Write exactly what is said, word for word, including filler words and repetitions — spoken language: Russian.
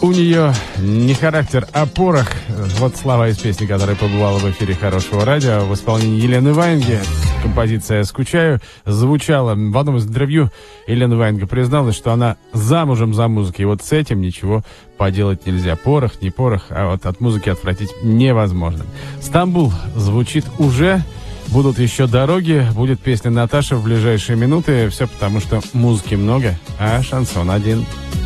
У нее не характер, а порох. Вот слова из песни, которая побывала в эфире Хорошего радио в исполнении Елены Ваенги. Композиция «Скучаю» звучала в одном из интервью. Елена Ваенга призналась, что она замужем за музыкой. И вот с этим ничего поделать нельзя. Порох, не порох, а вот от музыки отвратить невозможно. «Стамбул» звучит уже. Будут еще дороги, будет песня Наташи в ближайшие минуты. Все потому, что музыки много, а шансон один.